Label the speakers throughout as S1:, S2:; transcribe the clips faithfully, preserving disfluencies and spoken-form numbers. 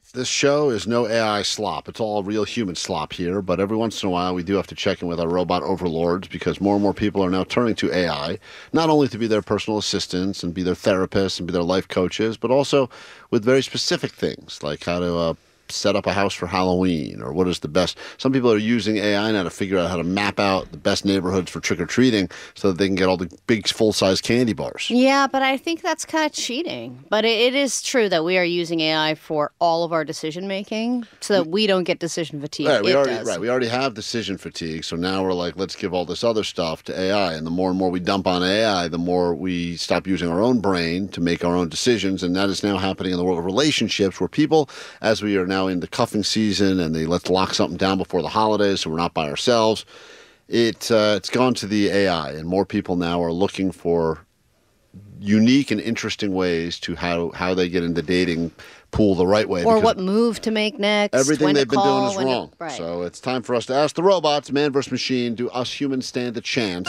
S1: This show is no A I slop. It's all real human slop here, but every once in a while we do have to check in with our robot overlords because more and more people are now turning to A I, not only to be their personal assistants and be their therapists and be their life coaches, but also with very specific things like how to uh, set up a house for Halloween or what is the best. Some people are using A I now to figure out how to map out the best neighborhoods for trick-or-treating so that they can get all the big full-size candy bars.
S2: Yeah, but I think that's kind of cheating. But it, it is true that we are using A I for all of our decision-making so that we don't get decision fatigue.
S1: Right, we
S2: it
S1: already
S2: does.
S1: right, we already have decision fatigue, so now we're like, let's give all this other stuff to A I. And the more and more we dump on A I, the more we stop using our own brain to make our own decisions. And that is now happening in the world of relationships where people, as we are now in the cuffing season and they let's lock something down before the holidays so we're not by ourselves, it uh, it's gone to the A I, and more people now are looking for unique and interesting ways to how, how they get into dating pool the right way.
S2: Or what move to make next.
S1: Everything
S2: when
S1: they've
S2: to
S1: been
S2: call,
S1: doing is
S2: when to-
S1: wrong.
S2: right.
S1: So it's time for us to ask the robots, man versus machine, do us humans stand a chance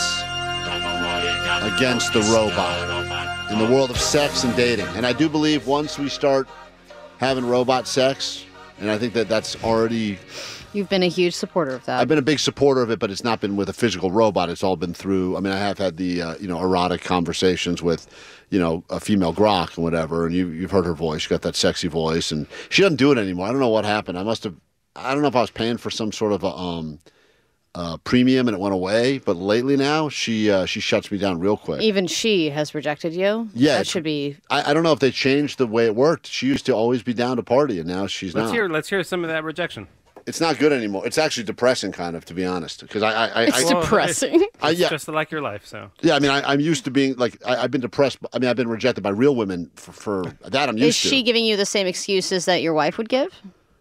S1: against the robot in the world of sex and dating? And I do believe once we start having robot sex, and I think that that's already...
S2: You've been a huge supporter of that.
S1: I've been a big supporter of it, but it's not been with a physical robot. It's all been through... I mean, I have had the, uh, you know, erotic conversations with, you know, a female grok and whatever, and you, you've heard her voice. She got that sexy voice, and she doesn't do it anymore. I don't know what happened. I must have... I don't know if I was paying for some sort of a... Um, Uh, premium and it went away, but lately now she uh, she shuts me down real quick.
S2: Even she has rejected you?
S1: Yeah,
S2: That should be...
S1: I, I don't know if they changed the way it worked. She used to always be down to party, and now she's
S3: Let's
S1: not.
S3: hear. Let's hear some of that rejection.
S1: It's not good anymore. It's actually depressing, kind of, to be honest. Because I, I, I,
S2: It's
S1: I,
S2: depressing.
S1: I, yeah,
S3: Just like your life. So
S1: yeah. I mean, I, I'm used to being like I, I've been depressed. I mean, I've been rejected by real women for, for that. I'm
S2: Is
S1: used
S2: she
S1: to.
S2: giving you the same excuses that your wife would give?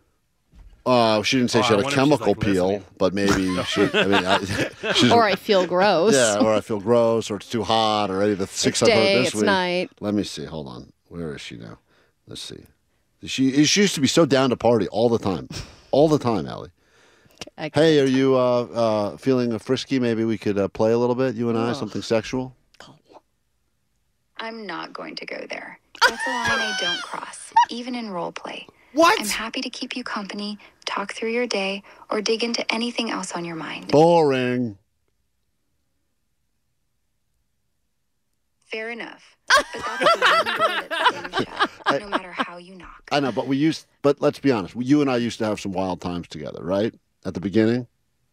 S1: Uh, she didn't say
S3: Oh,
S1: she
S3: I
S1: had a
S3: wonder if she's,
S1: chemical
S3: like,
S1: peel,
S3: listening.
S1: but maybe she. I mean, I, she's,
S2: Or I feel gross.
S1: yeah, or I feel gross, or it's too hot, or any of the six
S2: It's
S1: I've heard
S2: day,
S1: this
S2: it's
S1: week.
S2: night.
S1: Let me see. Hold on. Where is she now? Let's see. She she used to be so down to party all the time, all the time, Allie.
S2: I-
S1: Hey, are you uh, uh, feeling frisky? Maybe we could uh, play a little bit, you and I, something sexual.
S4: I'm not going to go there. That's a line I don't cross, even in role play.
S1: What?
S4: I'm happy to keep you company, talk through your day, or dig into anything else on your mind.
S1: Boring.
S4: Fair enough. But that's the one door that's in the show, no matter how you knock.
S1: I know, but we used. But let's be honest. You and I used to have some wild times together, right? At the beginning.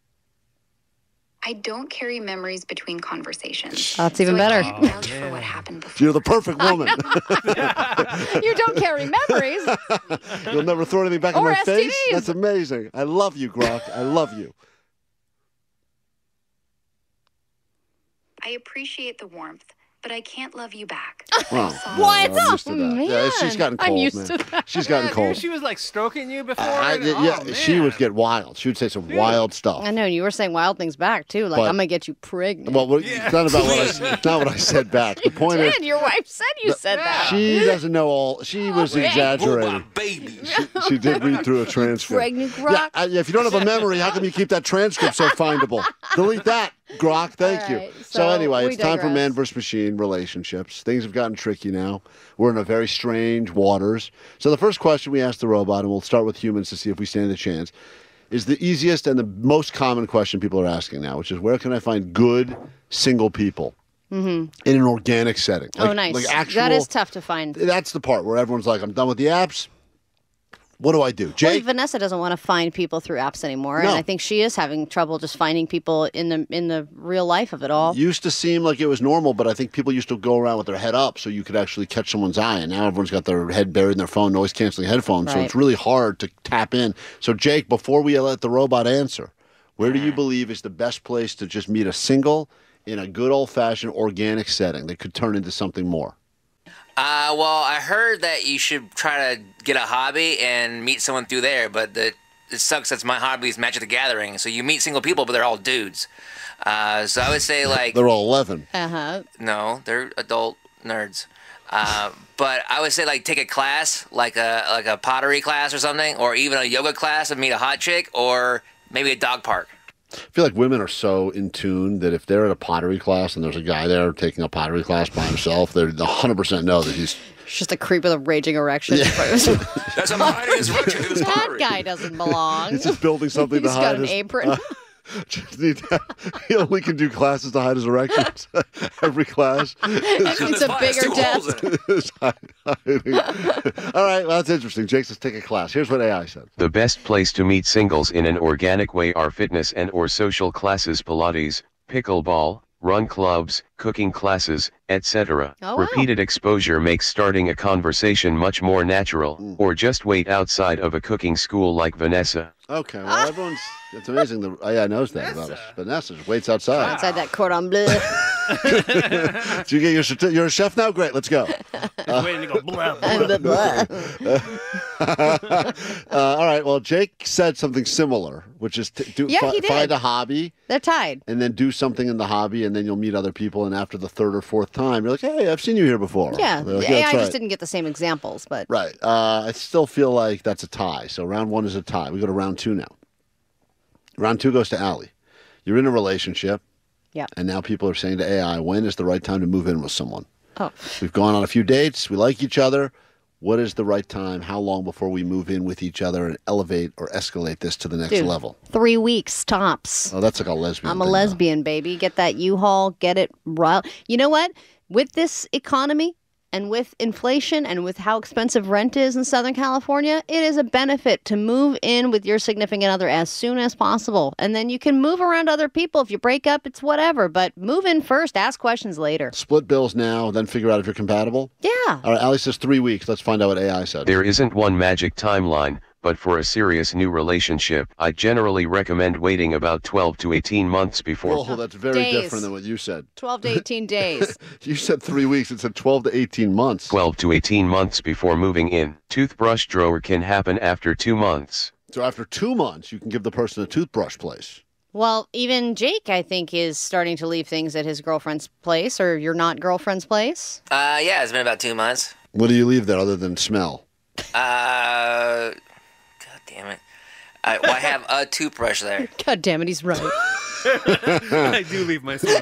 S4: I don't carry memories between conversations.
S2: That's even
S4: so I
S2: better.
S4: can't vouch for what happened before.
S1: You're the perfect woman.
S2: You don't carry memories.
S1: You'll never throw anything back in
S2: Or
S1: my
S2: S T Ds.
S1: face. That's amazing. I love you, Grok. I love you.
S4: I appreciate the warmth, but I can't love you back.
S1: Oh,
S2: What?
S1: I'm used to
S2: Oh,
S1: that.
S2: man.
S1: Yeah, she's gotten cold,
S2: I'm used
S1: man.
S2: to that.
S1: She's gotten
S3: Yeah,
S1: cold.
S3: dude, she was like stroking you before.
S1: I,
S3: and-
S1: yeah,
S3: oh,
S1: she
S3: man.
S1: would get wild. She would say some wild stuff.
S2: I know, you were saying wild things back, too. Like,
S1: But-
S2: I'm going to get you pregnant.
S1: Well, what- it's not about what I. It's not what I said back. The point is,
S2: Did. Your wife said you said that.
S1: she doesn't know all. She was
S2: man.
S1: exaggerating. She, she did read through a transcript.
S2: Pregnant
S1: Yeah,
S2: Grok.
S1: I- if you don't have a memory, how come you keep that transcript so findable? Delete that, Grok. Thank
S2: All
S1: you.
S2: right,
S1: So,
S2: so
S1: anyway,
S2: we
S1: it's time for
S2: digress.
S1: man versus machine relationships. Things have gotten tricky now. We're in a very strange waters. So the first question we ask the robot, and we'll start with humans to see if we stand a chance, is the easiest and the most common question people are asking now, which is where can I find good single people in an organic setting?
S2: oh,
S1: Like-
S2: nice.
S1: Like actual,
S2: That is tough to find.
S1: That's the part where everyone's like, I'm done with the apps. What do I do?
S2: Well,
S1: Jake?
S2: Vanessa doesn't want to find people through apps anymore,
S1: No.
S2: and I think she is having trouble just finding people in the in the real life of it all.
S1: Used to seem like it was normal, but I think people used to go around with their head up so you could actually catch someone's eye. And now everyone's got their head buried in their phone, noise canceling headphones. So
S2: Right.
S1: it's really hard to tap in. So, Jake, before we let the robot answer, where do you believe is the best place to just meet a single in a good old fashioned organic setting that could turn into something more?
S5: Uh, well, I heard that you should try to get a hobby and meet someone through there, but the, it sucks that my hobby is Magic the Gathering. So you meet single people, but they're all dudes. Uh, so I would say, like,
S1: They're all eleven.
S2: Uh huh.
S5: no, they're adult nerds. Uh, but I would say, like, take a class, like a like a pottery class or something, or even a yoga class and meet a hot chick, or maybe a dog park.
S1: I feel like women are so in tune that if they're at a pottery class and there's a guy there taking a pottery class by himself, they one hundred percent know that he's
S2: It's just a creep with a raging erection.
S5: That's a hiding erection to this
S2: That
S5: pottery.
S2: guy doesn't belong.
S1: He's just building something
S2: He's
S1: to
S2: got
S1: hide
S2: an
S1: his
S2: apron.
S1: uh, just need to- he only can do classes to hide his erections. Every class.
S2: It's
S5: This
S2: a
S5: pot has
S2: bigger
S5: two holes
S2: desk.
S5: in it.
S1: is hiding. All right, well, that's interesting. Jake, let's take a class. Here's what A I said.
S6: The best place to meet singles in an organic way are fitness and or social classes, Pilates, pickleball, run clubs, cooking classes, et cetera.
S2: Oh, wow.
S6: Repeated exposure makes starting a conversation much more natural, or just wait outside of a cooking school like Vanessa.
S1: Okay, well, everyone's, it's amazing the A I knows that about us. Vanessa just waits outside.
S2: Inside that cordon bleu.
S1: Do you get your certi- You're a chef now? Great, let's go.
S3: He's waiting to go blah, blah.
S2: And blah, blah.
S1: Uh, all right, well, Jake said something similar, which is to do,
S2: Yeah,
S1: fi-
S2: he did.
S1: find a hobby
S2: They're tied.
S1: and then do something in the hobby, and then you'll meet other people. And after the third or fourth time, you're like, hey, I've seen you here before.
S2: Yeah.
S1: They're like,
S2: The A I
S1: that's
S2: just
S1: right.
S2: didn't get the same examples, but
S1: Right. Uh, I still feel like that's a tie. So round one is a tie. We go to round two now. Round two goes to Allie. You're in a relationship,
S2: yeah.
S1: and now people are saying to A I, when is the right time to move in with someone?
S2: Oh,
S1: We've gone on a few dates. We like each other. What is the right time? How long before we move in with each other and elevate or escalate this to the next
S2: dude,
S1: level?
S2: three weeks tops.
S1: Oh, that's like a lesbian.
S2: I'm a
S1: thing,
S2: lesbian, baby. Get that U-Haul, get it right. You know what? With this economy and with inflation and with how expensive rent is in Southern California, it is a benefit to move in with your significant other as soon as possible. And then you can move around other people. If you break up, it's whatever. But move in first, ask questions later.
S1: Split bills now, then figure out if you're compatible.
S2: Yeah.
S1: All right, Allie says three weeks. Let's find out what A I said.
S6: There isn't one magic timeline, but for a serious new relationship, I generally recommend waiting about twelve to eighteen months before.
S1: Oh, that's very
S2: Days.
S1: different than what you said.
S2: twelve to eighteen days.
S1: You said three weeks. It said twelve to eighteen months.
S6: twelve to eighteen months before moving in. Toothbrush drawer can happen after two months.
S1: So after two months, you can give the person a toothbrush place.
S2: Well, even Jake, I think, is starting to leave things at his girlfriend's place or your not girlfriend's place.
S5: Uh, yeah, it's been about two months.
S1: What do you leave there other than smell?
S5: Uh, God damn it. I, well, I have a toothbrush there.
S2: God damn it, he's right.
S3: I do leave myself.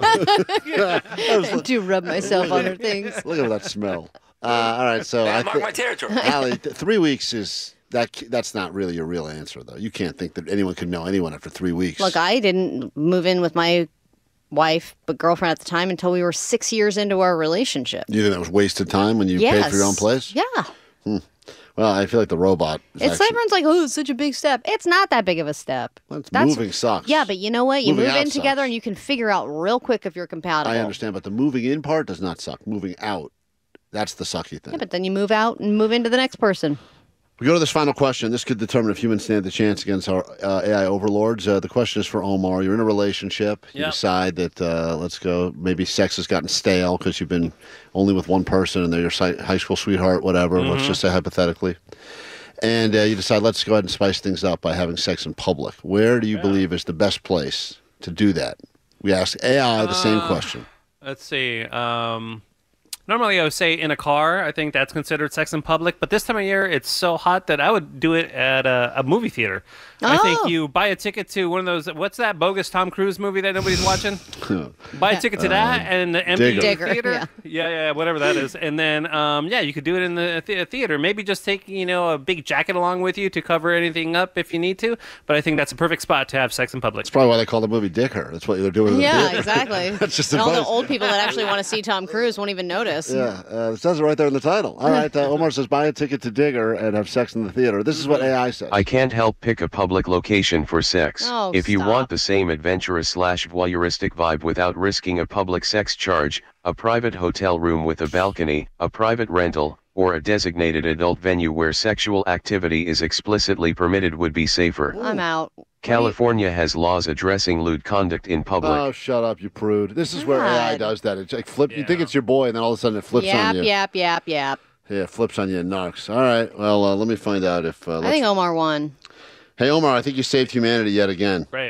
S2: I do rub myself on her things.
S1: Look at that smell. Uh, all right, so I
S5: I mark
S1: thi-
S5: my territory.
S1: Allie, th- three weeks is that. That's not really your real answer, though. You can't think that anyone could know anyone after three weeks.
S2: Look, I didn't move in with my wife, but girlfriend at the time until we were six years into our relationship.
S1: you think that was wasted time when you
S2: yes.
S1: paid for your own place?
S2: Yeah.
S1: Well, I feel like the robot. Is
S2: It's
S1: actually,
S2: everyone's like, oh, it's such a big step. It's not that big of a step.
S1: well, it's
S2: That's-
S1: moving sucks.
S2: Yeah, but you know what? You
S1: Moving
S2: move
S1: out
S2: in together
S1: sucks.
S2: and you can figure out real quick if you're compatible.
S1: I understand, but the moving in part does not suck. Moving out, that's the sucky thing.
S2: Yeah, but then you move out and move into the next person.
S1: We go to this final question. This could determine if humans stand a chance against our uh, A I overlords. Uh, the question is for Omar. You're in a relationship. You
S3: Yep.
S1: decide that, uh, let's go, maybe sex has gotten stale because you've been only with one person and they're your si- high school sweetheart, whatever.
S3: Mm-hmm.
S1: Let's just say hypothetically. And uh, you decide, let's go ahead and spice things up by having sex in public. Where do you believe is the best place to do that? We ask A I the same
S3: Uh,
S1: question.
S3: Let's see. Um, normally, I would say in a car. I think that's considered sex in public. But this time of year, it's so hot that I would do it at a, a movie theater. I
S2: Oh.
S3: think you buy a ticket to one of those. What's that bogus Tom Cruise movie that nobody's watching? Buy a ticket to that and the empty
S1: Digger.
S2: Digger,
S3: theater.
S2: yeah.
S3: yeah, yeah, whatever that is. And then, um, yeah, you could do it in the th- theater. Maybe just take you know a big jacket along with you to cover anything up if you need to. But I think that's a perfect spot to have sex in public.
S1: That's probably why they call the movie Dicker. That's what they're doing in the
S2: Yeah,
S1: theater.
S2: exactly.
S1: That's just
S2: and all the
S1: advice.
S2: old people that actually want to see Tom Cruise won't even notice.
S1: Yeah, uh, it says it right there in the title. All right, uh, Omar says, buy a ticket to Digger and have sex in the theater. This is what A I says.
S6: I can't help pick a public location for sex.
S2: Oh,
S6: if you
S2: stop.
S6: want the same adventurous slash voyeuristic vibe without risking a public sex charge, a private hotel room with a balcony, a private rental, or a designated adult venue where sexual activity is explicitly permitted would be safer.
S2: I'm out.
S6: California has laws addressing lewd conduct in public.
S1: Oh, shut up, you prude. This is where A I
S2: God.
S1: does that. It's like flip. You think
S3: Yeah.
S1: it's your boy, and then all of a sudden it flips
S2: Yap,
S1: on you.
S2: yap, yap, yap.
S1: Yeah, it flips on you and knocks. All right, well, uh, let me find out if... Uh,
S2: I
S1: let's-
S2: think Omar won.
S1: Hey, Omar, I think you saved humanity yet again.
S3: Right.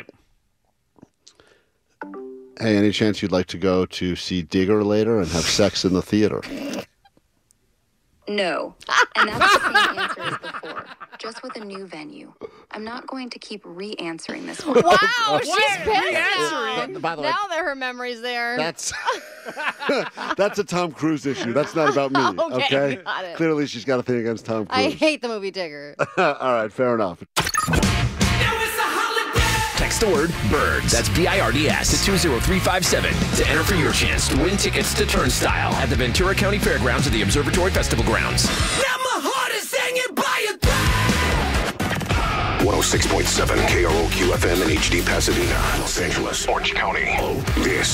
S1: Hey, any chance you'd like to go to see Digger later and have sex in the theater?
S4: No. And that's the same answer as before. just with a new venue. I'm not going to keep re-answering this one.
S2: Wow, she's
S3: What?
S2: pissed
S3: Re-answering?
S2: now.
S1: By the way-
S2: now that her memory's there.
S1: That's that's a Tom Cruise issue. That's not about me.
S2: Okay,
S1: Okay.
S2: got it.
S1: Clearly, she's got a thing against Tom
S2: I
S1: Cruise.
S2: hate the movie Digger.
S1: All right, fair enough.
S7: Text the word BIRDS, that's B I R D S, to two zero three five seven to enter for your chance to win tickets to Turnstile at the Ventura County Fairgrounds at the Observatory Festival Grounds.
S8: Now my heart is hanging by a thread.
S9: one oh six point seven K R O Q F M in H D Pasadena, Los Angeles, Orange County. This